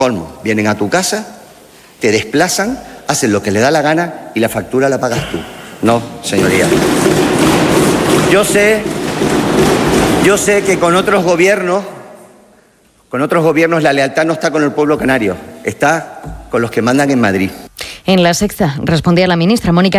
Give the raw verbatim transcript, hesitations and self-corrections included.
Colmo, vienen a tu casa, te desplazan, hacen lo que les da la gana y la factura la pagas tú. No, señoría. Yo sé, yo sé que con otros gobiernos, con otros gobiernos la lealtad no está con el pueblo canario, está con los que mandan en Madrid. En La Sexta respondía la ministra Mónica